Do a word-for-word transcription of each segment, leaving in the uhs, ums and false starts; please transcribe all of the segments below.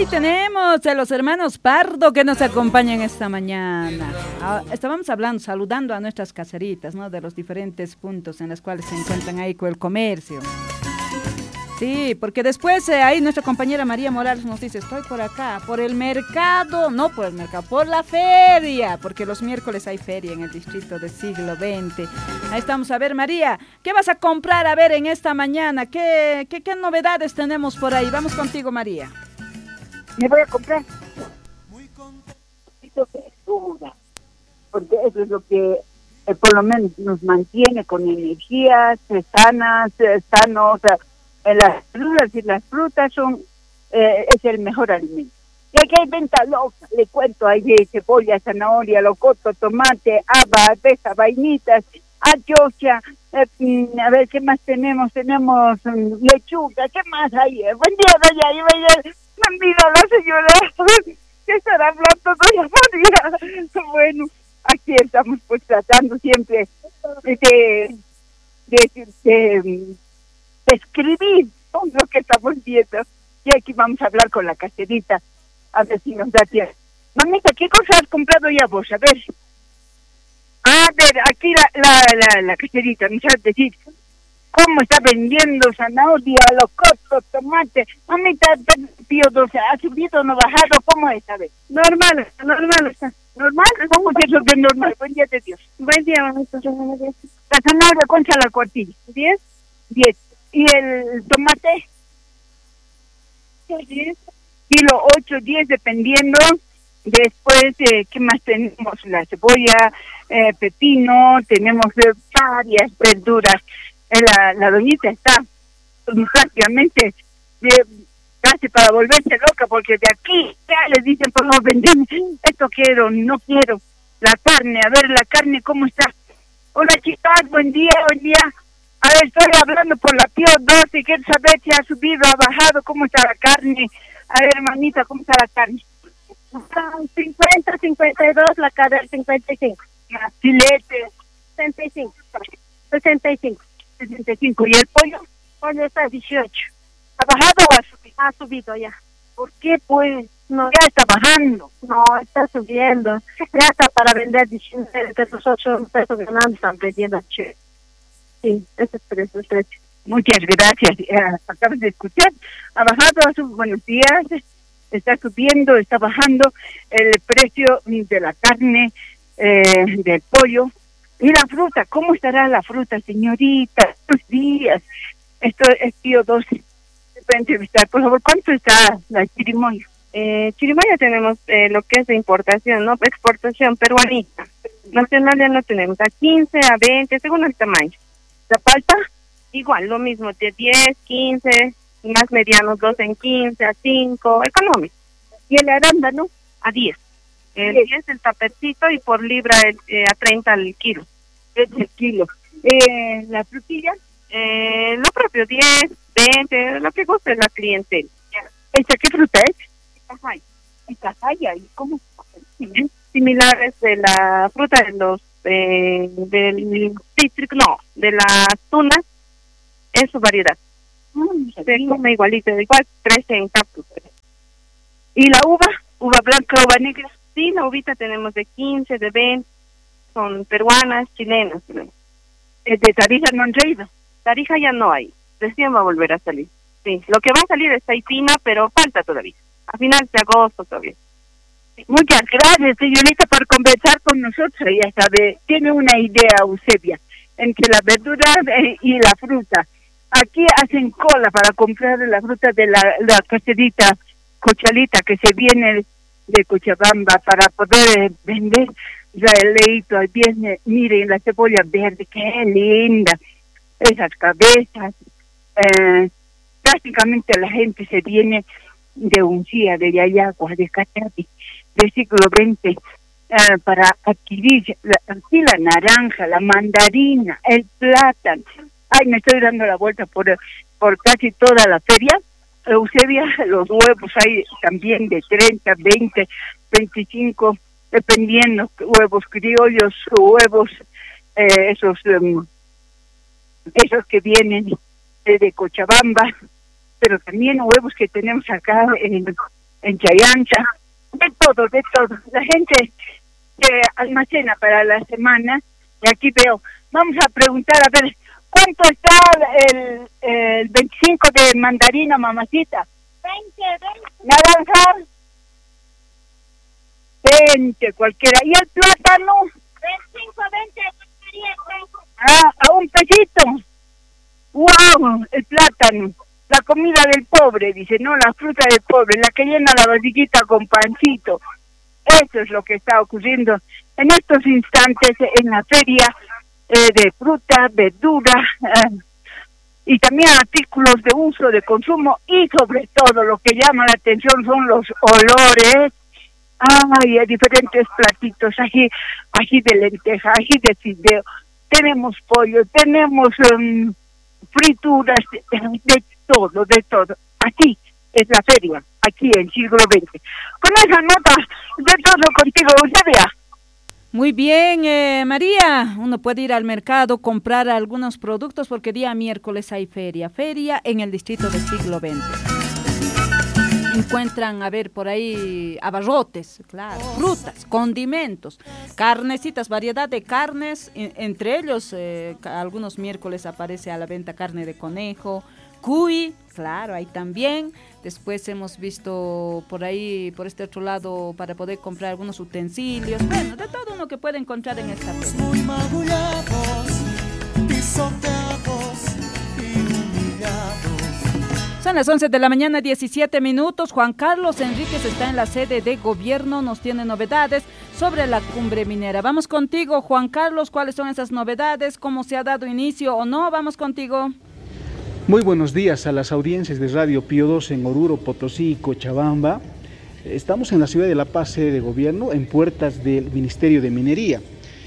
Ahí tenemos a los hermanos Pardo que nos acompañan esta mañana. Ah, estábamos hablando, saludando a nuestras caseritas, ¿no? De los diferentes puntos en los cuales se encuentran ahí con el comercio. Sí, porque después eh, ahí nuestra compañera María Morales nos dice, estoy por acá, por el mercado, no por el mercado, por la feria, porque los miércoles hay feria en el distrito del siglo veinte. Ahí estamos. A ver, María, ¿qué vas a comprar a ver en esta mañana? ¿Qué, qué, qué novedades tenemos por ahí? Vamos contigo, María. Me voy a comprar esto que es duda, porque eso es lo que eh, por lo menos nos mantiene con energías eh, sanas, eh, sanos. Eh, las frutas y las frutas son eh, es el mejor alimento. Y aquí hay venta loca, le cuento, hay de cebolla, zanahoria, locoto, tomate, haba, arveja, vainitas, ayocha, eh, a ver qué más tenemos, tenemos um, lechuga, ¿qué más hay? Buen día, doña, y vaya. Mira la señora, ¿qué estará hablando doña María? Bueno, aquí estamos pues tratando siempre de, de, de, de, de escribir todo lo que estamos viendo. Y aquí vamos a hablar con la caserita, a ver si nos da tiempo. Mamita, ¿qué cosas has comprado ya vos? A ver. A ver, aquí la, la, la, la caserita, me sabes decir cómo está vendiendo zanahoria, locoto, tomate. Mamita, tío, ¿ha subido o no bajado? ¿Cómo es? A ver. Normal, normal está. ¿Normal? ¿Cómo es eso que es normal? Buen día de Dios. Buen día, mamita. La zanahoria, ¿cuánta la cuartilla? ¿Diez? Diez. ¿Y el tomate? Diez. Kilo ocho, diez, dependiendo. Después, eh, ¿qué más tenemos? La cebolla, eh, pepino, tenemos eh, varias verduras. La, la doñita está prácticamente de, casi para volverse loca, porque de aquí ya les dicen, por favor, vendeme, esto quiero, no quiero, la carne, a ver, la carne, ¿cómo está? Hola, chicas, buen día, buen día. A ver, estoy hablando por la Pío doce, quiero saber si ha subido, ha bajado, ¿cómo está la carne? A ver, hermanita, ¿cómo está la carne? cincuenta, cincuenta y dos, la cara del cincuenta y cinco. La filete. sesenta y cinco. sesenta y cinco. sesenta y cinco. ¿Y el pollo? Pollo está dieciocho. ¿Ha bajado o ha subido? Ha subido ya. ¿Por qué, pues? No, ya está bajando. No, está subiendo. Ya está para vender diecinueve pesos, ocho pesos ganando, están vendiendo. Sí, ese es el precio, el precio. Muchas gracias. Eh, acabas de escuchar. Ha bajado, ha subido. Buenos días. Está subiendo, está bajando el precio de la carne, eh, del pollo. Y la fruta, ¿cómo estará la fruta, señorita? Estos días. Esto es Pío doce. Para entrevistar, por favor, ¿cuánto está la chirimoya? Eh, chirimoya tenemos eh, lo que es de importación, ¿no? Exportación peruanita. Nacional ya no tenemos, a quince, a veinte, según el tamaño. ¿La palta? Igual, lo mismo, de diez, quince, más medianos, dos en quince, a cinco, económico. ¿Y el arándano? A diez. El diez. diez el tapetito y por libra el, eh, a treinta el kilo. Es el kilo. Eh, ¿La frutilla? Eh, lo propio, diez, veinte, lo que guste la clientela. ¿Esta qué fruta es? Ajá. ¿Y cajaya? ¿Y cómo? Similares de la fruta de los, eh, del cítrico, no, de la tuna, es su variedad. Mm, Se come igualito, igual, trece en cápsulas. ¿Y la uva? ¿Uva blanca, uva negra? Sí, la uvita tenemos de quince, de veinte, son peruanas, chilenas. ¿Es de Tarija no han traído? Tarija ya no hay, recién va a volver a salir. Sí, lo que va a salir es taipina, pero falta todavía. A finales de agosto todavía. Muchas gracias, señorita, por conversar con nosotros. Ya sabe, tiene una idea, Eusebia, entre la verdura eh, y la fruta. Aquí hacen cola para comprar la fruta de la, la caserita Cochalita que se viene de Cochabamba para poder eh, vender. Ya el leito, ahí viene, miren la cebolla verde, qué linda. Esas cabezas. Eh, prácticamente la gente se viene de Uncía, de Yayagua, de Catapi, del siglo veinte, eh, para adquirir la, aquí la naranja, la mandarina, el plátano. Ay, me estoy dando la vuelta por, por casi toda la feria. Eusebia, los huevos hay también de treinta, veinte, veinticinco, dependiendo, huevos criollos, huevos, eh, esos, um, esos que vienen de Cochabamba, pero también huevos que tenemos acá en, en Chayancha, de todo, de todo. La gente que almacena para la semana, y aquí veo, vamos a preguntar, a ver, ¿cuánto está el, el veinticinco de mandarina, mamacita? veinte, veinte. ¿Naranja? veinte, cualquiera. ¿Y el plátano? veinticinco, veinte, ah, a un pesito. ¡Wow! El plátano. La comida del pobre, dice, no, la fruta del pobre, la que llena la vasijita con pancito. Eso es lo que está ocurriendo en estos instantes en la feria eh, de fruta, verdura, eh, y también artículos de uso, de consumo, y sobre todo lo que llama la atención son los olores. Ay, hay diferentes platitos, ají, ají de lenteja, ají de fideo, tenemos pollo, tenemos um, frituras, de, de todo, de todo. Así es la feria, aquí en siglo veinte. Con esa nota, de todo contigo, Eusebia. Muy bien, eh, María, uno puede ir al mercado, comprar algunos productos porque día miércoles hay feria, feria en el distrito del siglo veinte. Encuentran, a ver, por ahí abarrotes, claro, frutas, condimentos, carnecitas, variedad de carnes, en, entre ellos eh, algunos miércoles aparece a la venta carne de conejo, cuy, claro, ahí también. Después hemos visto por ahí, por este otro lado, para poder comprar algunos utensilios, bueno, de todo uno que puede encontrar en esta feria. Muy magullados, pisoteados y humillados. Son las once de la mañana, diecisiete minutos. Juan Carlos Enríquez está en la sede de gobierno, nos tiene novedades sobre la cumbre minera. Vamos contigo, Juan Carlos, ¿cuáles son esas novedades? ¿Cómo se ha dado inicio o no? Vamos contigo. Muy buenos días a las audiencias de Radio Pío dos en Oruro, Potosí y Cochabamba. Estamos en la ciudad de La Paz, sede de gobierno, en puertas del Ministerio de Minería.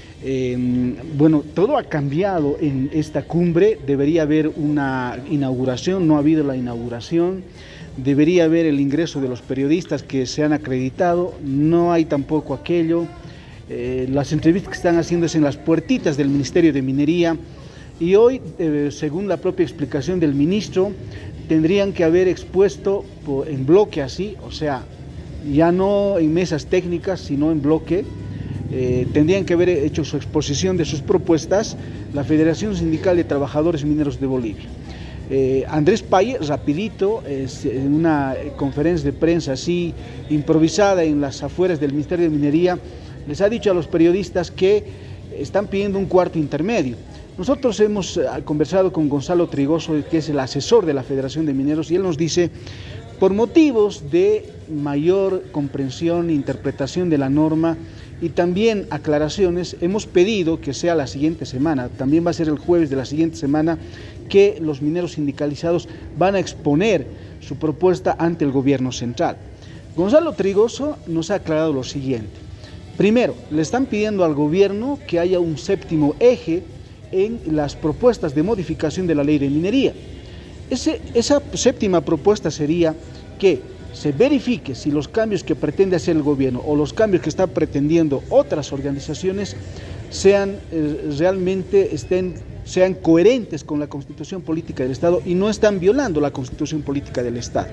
Eh, bueno, todo ha cambiado en esta cumbre, debería haber una inauguración, no ha habido la inauguración, debería haber el ingreso de los periodistas que se han acreditado, no hay tampoco aquello. Eh, las entrevistas que están haciendo es en las puertitas del Ministerio de Minería. Y hoy, eh, según la propia explicación del ministro, tendrían que haber expuesto por, en bloque así, o sea, ya no en mesas técnicas, sino en bloque, eh, tendrían que haber hecho su exposición de sus propuestas la Federación Sindical de Trabajadores Mineros de Bolivia. Eh, Andrés Paye, rapidito, eh, en una conferencia de prensa así, improvisada en las afueras del Ministerio de Minería, les ha dicho a los periodistas que están pidiendo un cuarto intermedio. Nosotros hemos conversado con Gonzalo Trigoso, que es el asesor de la Federación de Mineros, y él nos dice, por motivos de mayor comprensión e interpretación de la norma y también aclaraciones, hemos pedido que sea la siguiente semana, también va a ser el jueves de la siguiente semana, que los mineros sindicalizados van a exponer su propuesta ante el gobierno central. Gonzalo Trigoso nos ha aclarado lo siguiente. Primero, le están pidiendo al gobierno que haya un séptimo eje en las propuestas de modificación de la ley de minería. Ese, esa séptima propuesta sería que se verifique si los cambios que pretende hacer el gobierno o los cambios que están pretendiendo otras organizaciones sean eh, realmente estén, sean coherentes con la Constitución Política del Estado y no están violando la Constitución Política del Estado.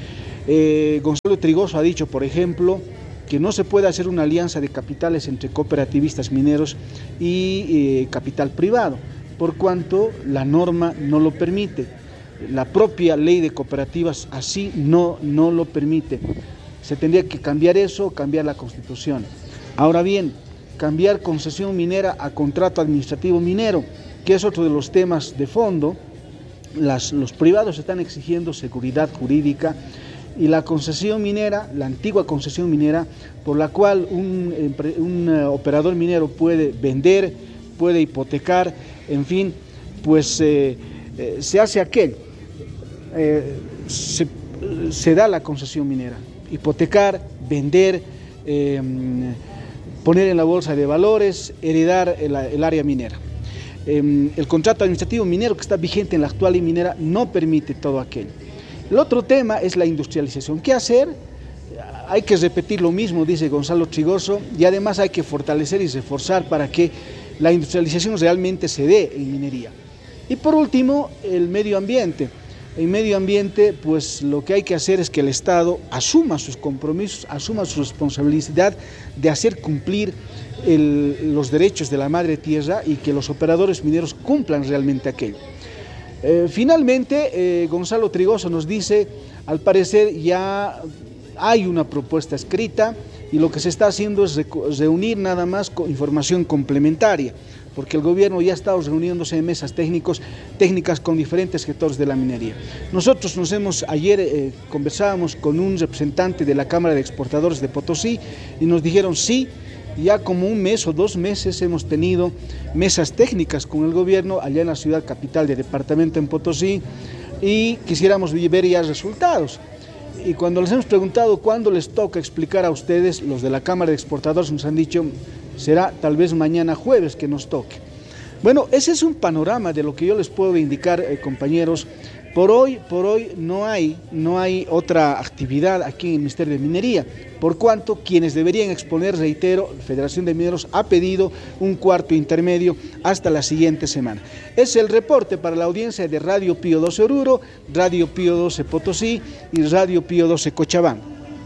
Eh, Gonzalo Trigoso ha dicho, por ejemplo, que no se puede hacer una alianza de capitales entre cooperativistas mineros y eh, capital privado, por cuanto la norma no lo permite. La propia ley de cooperativas así no, no lo permite. Se tendría que cambiar eso, cambiar la Constitución. Ahora bien, cambiar concesión minera a contrato administrativo minero, que es otro de los temas de fondo. Las, los privados están exigiendo seguridad jurídica, y la concesión minera, la antigua concesión minera, por la cual un, un uh, operador minero puede vender, puede hipotecar, en fin, pues eh, eh, se hace aquello, eh, se, se da la concesión minera, hipotecar, vender, eh, poner en la bolsa de valores, heredar el, el área minera. Eh, el contrato administrativo minero que está vigente en la actual ley minera no permite todo aquello. El otro tema es la industrialización. ¿Qué hacer? Hay que repetir lo mismo, dice Gonzalo Trigoso, y además hay que fortalecer y reforzar para que la industrialización realmente se dé en minería. Y por último, el medio ambiente. En medio ambiente, pues lo que hay que hacer es que el Estado asuma sus compromisos, asuma su responsabilidad de hacer cumplir el, los derechos de la madre tierra y que los operadores mineros cumplan realmente aquello. Eh, finalmente, eh, Gonzalo Trigoso nos dice, al parecer ya hay una propuesta escrita y lo que se está haciendo es reunir nada más con información complementaria, porque el gobierno ya ha estado reuniéndose en mesas técnicos, técnicas con diferentes sectores de la minería. Nosotros nos hemos, ayer eh, conversábamos con un representante de la Cámara de Exportadores de Potosí y nos dijeron sí, ya como un mes o dos meses hemos tenido mesas técnicas con el gobierno allá en la ciudad capital del departamento en Potosí y quisiéramos ver ya resultados. Y cuando les hemos preguntado cuándo les toca explicar a ustedes, los de la Cámara de Exportadores nos han dicho, será tal vez mañana jueves que nos toque. Bueno, ese es un panorama de lo que yo les puedo indicar, eh, compañeros. Por hoy, por hoy no hay, no hay otra actividad aquí en el Ministerio de Minería, por cuanto quienes deberían exponer, reitero, Federación de Mineros ha pedido un cuarto intermedio hasta la siguiente semana. Es el reporte para la audiencia de Radio Pío doce Oruro, Radio Pío doce Potosí y Radio Pío doce Cochabamba.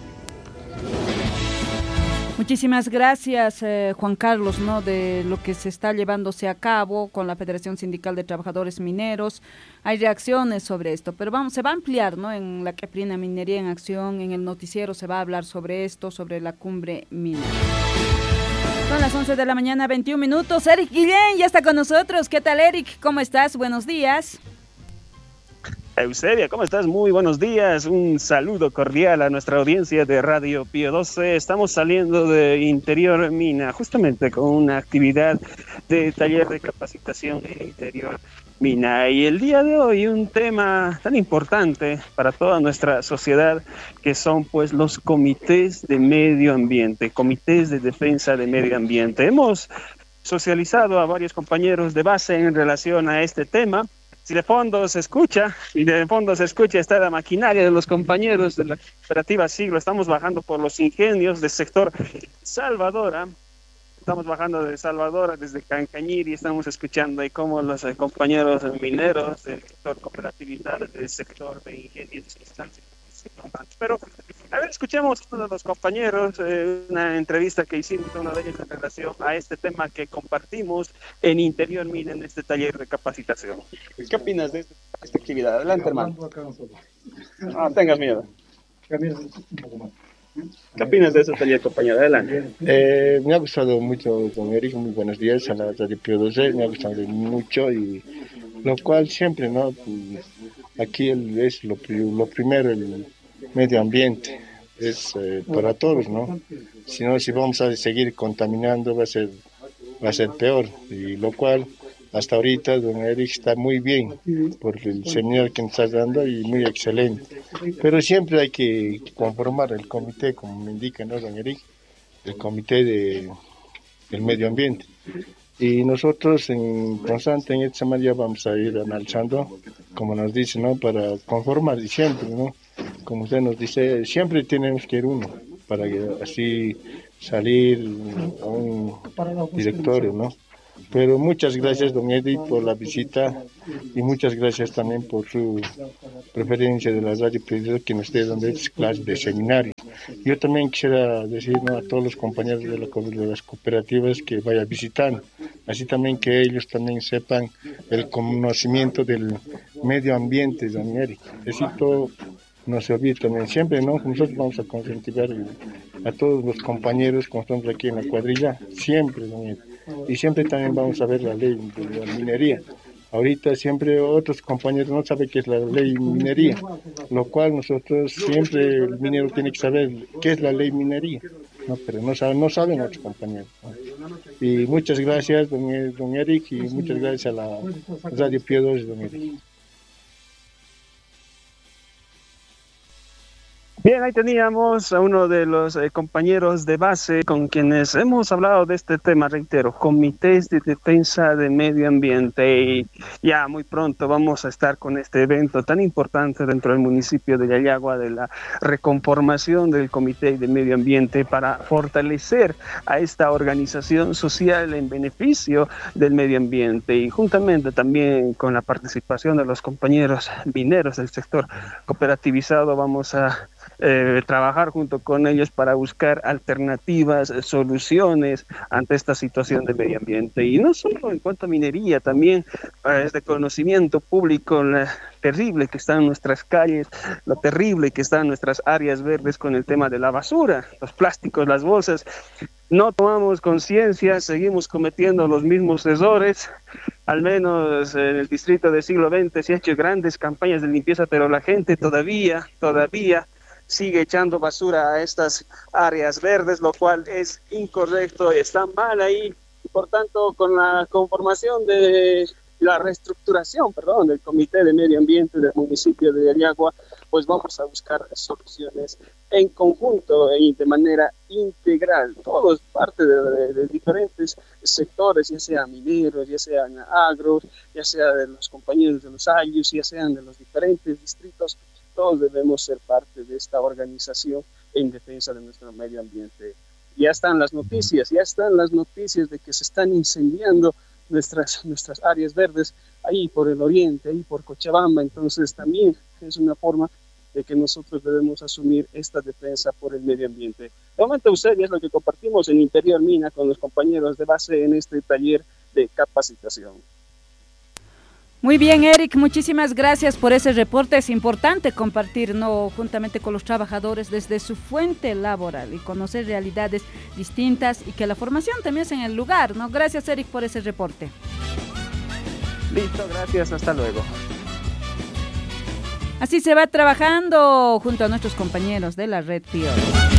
Muchísimas gracias, eh, Juan Carlos, ¿no? De lo que se está llevándose a cabo con la Federación Sindical de Trabajadores Mineros. Hay reacciones sobre esto, pero vamos, se va a ampliar, ¿no? En la Caprina Minería en Acción, en el noticiero se va a hablar sobre esto, sobre la cumbre minera. Son las once de la mañana, veintiún minutos. Eric Guillén ya está con nosotros. ¿Qué tal, Eric? ¿Cómo estás? Buenos días. Eusebia, ¿cómo estás? Muy buenos días, un saludo cordial a nuestra audiencia de Radio Pío doce. Estamos saliendo de Interior Mina, justamente con una actividad de taller de capacitación en Interior Mina. Y el día de hoy un tema tan importante para toda nuestra sociedad, que son pues los comités de medio ambiente, comités de defensa de medio ambiente. Hemos socializado a varios compañeros de base en relación a este tema. Si de fondo se escucha, y de fondo se escucha está la maquinaria de los compañeros de la cooperativa Siglo. Estamos bajando por los ingenios del sector Salvadora. Estamos bajando de Salvadora desde Cancañir y estamos escuchando ahí cómo los eh, compañeros mineros del sector cooperatividad, del sector de ingenios están. Pero, a ver, escuchemos a uno de los compañeros, eh, una entrevista que hicimos a uno de ellos en relación a este tema que compartimos en Interior Mina en este taller de capacitación. ¿Qué opinas de esta, esta actividad? Adelante, hermano. No tengas miedo. ¿Qué opinas de este taller, compañero? Adelante. Eh, me ha gustado mucho, don Eric. Muy buenos días a la Radio Pío doce. Me ha gustado mucho y lo cual siempre, ¿no? Aquí el, es lo, lo primero, el medio ambiente, es eh, para todos, ¿no? Si no, si vamos a seguir contaminando va a ser, va a ser peor, y lo cual hasta ahorita don Eric está muy bien por el seminario que nos está dando y muy excelente, pero siempre hay que conformar el comité, como me indica, ¿no, don Eric? El comité de, del medio ambiente. Y nosotros en constante en esta semana vamos a ir analizando, como nos dice, ¿no? Para conformar, y siempre, ¿no? Como usted nos dice, siempre tenemos que ir uno, para que así salir a un directorio, ¿no? Pero muchas gracias, don Eddie, por la visita y muchas gracias también por su preferencia de la radio que nos esté dando estas clases de seminario. Yo también quisiera decir, ¿no?, a todos los compañeros de, la, de las cooperativas que vayan visitando, así también que ellos también sepan el conocimiento del medio ambiente, don Eric. Eso no se olvide también, siempre, ¿no? Nosotros vamos a concientizar a todos los compañeros que estamos aquí en la cuadrilla, siempre, don Eric. Y siempre también vamos a ver la ley de la minería. Ahorita siempre otros compañeros no saben qué es la ley minería, lo cual nosotros siempre, el minero tiene que saber qué es la ley minería, no, pero no saben, no saben otros compañeros. Y muchas gracias, don, don Eric, y muchas gracias a la Radio Pío doce, don Eric. Bien, ahí teníamos a uno de los eh, compañeros de base con quienes hemos hablado de este tema, reitero, comités de defensa de medio ambiente, y ya muy pronto vamos a estar con este evento tan importante dentro del municipio de Yayagua, de la reconformación del comité de medio ambiente para fortalecer a esta organización social en beneficio del medio ambiente, y juntamente también con la participación de los compañeros mineros del sector cooperativizado vamos a Eh, trabajar junto con ellos para buscar alternativas, eh, soluciones ante esta situación de medio ambiente. Y no solo en cuanto a minería, también eh, es de conocimiento público la terrible que está en nuestras calles, lo terrible que está en nuestras áreas verdes con el tema de la basura, los plásticos, las bolsas. No tomamos conciencia, seguimos cometiendo los mismos errores. Al menos en el distrito del siglo veinte se han hecho grandes campañas de limpieza, pero la gente todavía, todavía sigue echando basura a estas áreas verdes, lo cual es incorrecto, está mal ahí. Por tanto, con la conformación de la reestructuración, perdón, del Comité de Medio Ambiente del municipio de Yayagua, pues vamos a buscar soluciones en conjunto y de manera integral, todos parte de, de, de diferentes sectores, ya sean mineros, ya sean agros, ya sea de los compañeros de los ayllus, ya sean de los diferentes distritos. Todos debemos ser parte de esta organización en defensa de nuestro medio ambiente. Ya están las noticias, ya están las noticias de que se están incendiando nuestras, nuestras áreas verdes ahí por el oriente, ahí por Cochabamba. Entonces también es una forma de que nosotros debemos asumir esta defensa por el medio ambiente. De momento, usted es lo que compartimos en Interior Mina con los compañeros de base en este taller de capacitación. Muy bien, Eric, muchísimas gracias por ese reporte. Es importante compartir, ¿no?, juntamente con los trabajadores desde su fuente laboral y conocer realidades distintas y que la formación también es en el lugar, ¿no? Gracias, Eric, por ese reporte. Listo, gracias, hasta luego. Así se va trabajando junto a nuestros compañeros de la Red P I O.